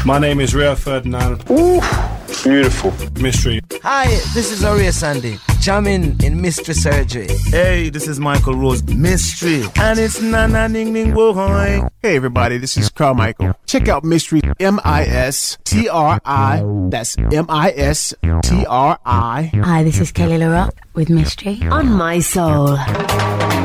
My name is Rio Ferdinand. Ooh, beautiful. Mystery. Hi, this is Aria Sandy, jamming in Mystery Surgery. Hey, this is Michael Rose, Mystery. And it's Nana Ning Ning Wohoy. Hey everybody, this is Carmichael. Check out Mystery, M-I-S-T-R-I. That's M-I-S-T-R-I. Hi, this is Kelly LaRock with Mystery on My Soul.